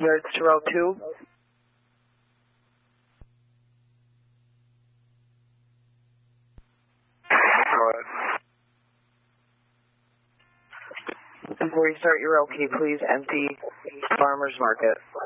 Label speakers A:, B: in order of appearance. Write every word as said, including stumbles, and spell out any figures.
A: yards to route two.
B: Go ahead.
A: Before you start your okay, please empty Farmer's Market.